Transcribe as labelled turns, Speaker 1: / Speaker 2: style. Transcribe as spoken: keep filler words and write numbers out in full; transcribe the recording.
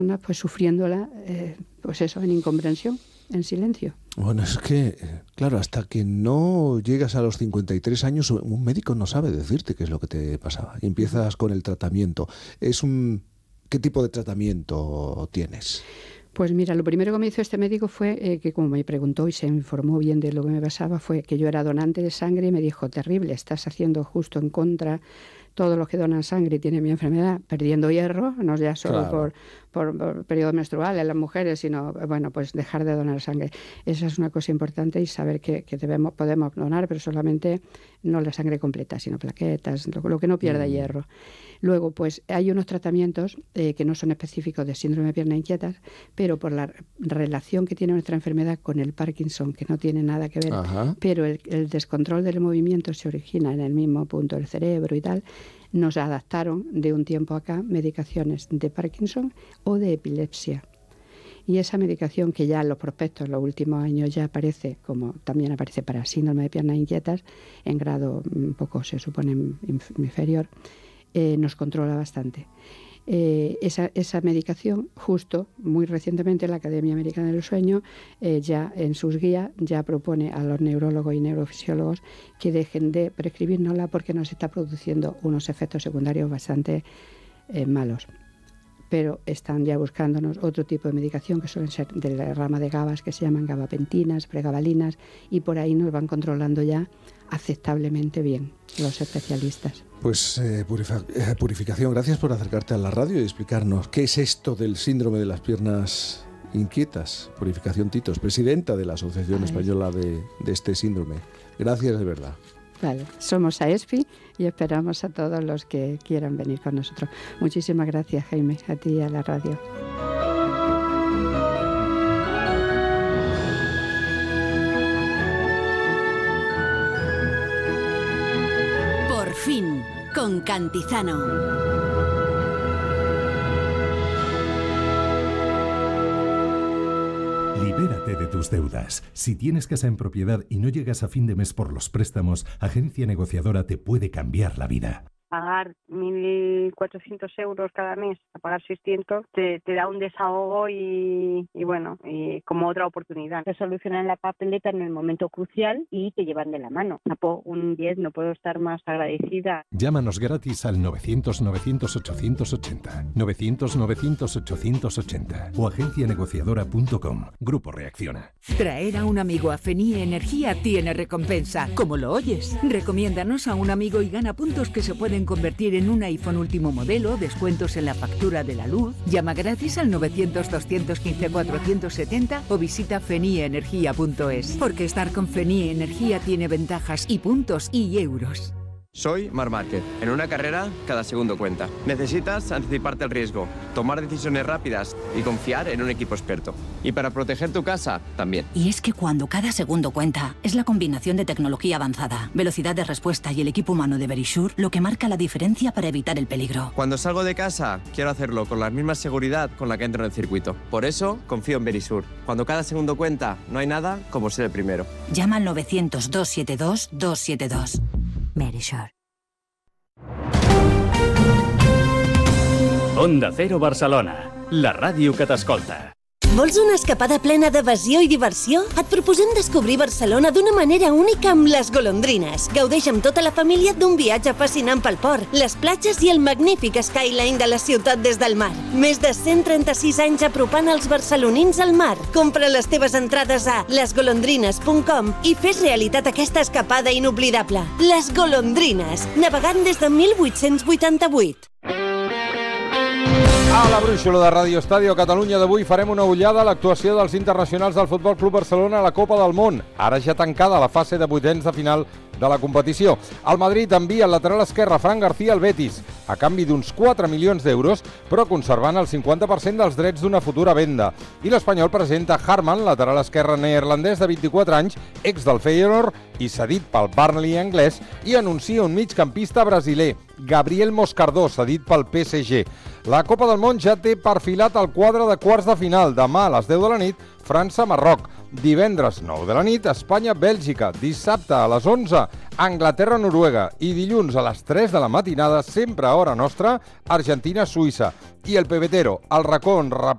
Speaker 1: pues sufriéndola, eh, pues eso, en incomprensión, en silencio.
Speaker 2: Bueno, es que, claro, hasta que no llegas a los cincuenta y tres años, un médico no sabe decirte qué es lo que te pasaba. Y empiezas con el tratamiento. Es un ¿Qué tipo de tratamiento tienes?
Speaker 1: Pues mira, lo primero que me hizo este médico fue eh, que como me preguntó y se informó bien de lo que me pasaba, fue que yo era donante de sangre y me dijo, terrible, estás haciendo justo en contra todos los que donan sangre y tienen mi enfermedad, perdiendo hierro, no ya solo
Speaker 2: Claro.
Speaker 1: por, por, por periodo menstrual en las mujeres, sino, bueno, pues dejar de donar sangre. Esa es una cosa importante y saber que, que debemos, podemos donar, pero solamente no la sangre completa, sino plaquetas, lo, lo que no pierda
Speaker 2: Mm.
Speaker 1: hierro. Luego, pues hay unos tratamientos eh, que no son específicos de síndrome de piernas inquietas, pero por la relación que tiene nuestra enfermedad con el Parkinson, que no tiene nada que ver,
Speaker 2: Ajá.
Speaker 1: pero el, el descontrol del movimiento se origina en el mismo punto del cerebro y tal, nos adaptaron de un tiempo acá medicaciones de Parkinson o de epilepsia. Y esa medicación que ya en los prospectos en los últimos años ya aparece, como también aparece para síndrome de piernas inquietas, en grado un poco se supone inf- inferior, eh, nos controla bastante. Eh, esa, esa medicación, justo muy recientemente la Academia Americana del Sueño eh, ya en sus guías ya propone a los neurólogos y neurofisiólogos que dejen de prescribírnosla porque nos está produciendo unos efectos secundarios bastante eh, malos. Pero están ya buscándonos otro tipo de medicación que suelen ser de la rama de GABAs, que se llaman gabapentinas, pregabalinas, y por ahí nos van controlando ya aceptablemente bien los especialistas.
Speaker 2: Pues eh, purifa- eh, Purificación, gracias por acercarte a la radio y explicarnos qué es esto del síndrome de las piernas inquietas. Purificación Titos, presidenta de la Asociación
Speaker 1: Ay.
Speaker 2: Española de, de este síndrome. Gracias de verdad.
Speaker 1: Vale, somos A E S P I y esperamos a todos los que quieran venir con nosotros. Muchísimas gracias, Jaime, a ti y a la radio.
Speaker 3: Por fin, con Cantizano.
Speaker 4: Libérate de tus deudas. Si tienes casa en propiedad y no llegas a fin de mes por los préstamos, Agencia Negociadora te puede cambiar la vida.
Speaker 5: Pagar mil cuatrocientos euros cada mes a pagar seiscientos te, te da un desahogo y, y bueno, y como otra oportunidad. Te solucionan la papeleta en el momento crucial y te llevan de la mano. Napo, un diez, no puedo estar más agradecida.
Speaker 4: Llámanos gratis al novecientos novecientos ochocientos ochenta, novecientos novecientos ochocientos ochenta o agencia negociadora punto com. Grupo Reacciona.
Speaker 6: Traer a un amigo a Fenie Energía tiene recompensa, como lo oyes. Recomiéndanos a un amigo y gana puntos que se pueden convertir en un iPhone último modelo, descuentos en la factura de la luz. Llama gratis al novecientos doscientos quince cuatrocientos setenta o visita fenie energía punto es. Porque estar con Fenie Energía tiene ventajas y puntos y euros.
Speaker 7: Soy Marc Márquez. En una carrera, cada segundo cuenta. Necesitas anticiparte al riesgo, tomar decisiones rápidas y confiar en un equipo experto. Y para proteger tu casa, también.
Speaker 8: Y es que cuando cada segundo cuenta, es la combinación de tecnología avanzada, velocidad de respuesta y el equipo humano de Verisure lo que marca la diferencia para evitar el peligro.
Speaker 7: Cuando salgo de casa, quiero hacerlo con la misma seguridad con la que entro en el circuito. Por eso, confío en Verisure. Cuando cada segundo cuenta, no hay nada como ser el primero.
Speaker 8: Llama al novecientos, doscientos setenta y dos, doscientos setenta y dos. Verisure.
Speaker 9: Onda Cero Barcelona, la ràdio que t'escolta.
Speaker 10: Vols una escapada plena d'evasió i diversió? Et proposem descobrir Barcelona d'una manera única amb les golondrines. Gaudeix amb tota la família d'un viatge fascinant pel port, les platges i el magnífic skyline de la ciutat des del mar. Més de cent trenta-sis anys apropant els barcelonins al mar. Compra les teves entrades a les golondrines punt com i fes realitat aquesta escapada inoblidable. Les Golondrines, navegant des de mil vuit-cents vuitanta-vuit.
Speaker 11: A la brúixola de Ràdio Estadio Catalunya d'avui farem una ullada a l'actuació dels internacionals del Futbol Club Barcelona a la Copa del Món, ara ja tancada la fase de vuitens de final de la competició. El Madrid envia el lateral esquerre Fran García al Betis, a canvi d'uns quatre milions d'euros, però conservant el cinquanta per cent dels drets d'una futura venda. I l'Espanyol presenta Harman, lateral esquerre neerlandès de vint-i-quatre anys, ex del Feyenoord i cedit pel Burnley anglès, i anuncia un migcampista brasiler, Gabriel Moscardó, cedit pel P S G. La Copa del Món ja té perfilat el quadre de quarts de final. Demà a les deu de la nit, França-Marroc. Divendres, nou de la nit, Espanya-Bèlgica. Dissabte a les onze, Anglaterra-Noruega. I dilluns a les tres de la matinada, sempre a hora nostra, Argentina-Suïssa. I el pebetero, el racó on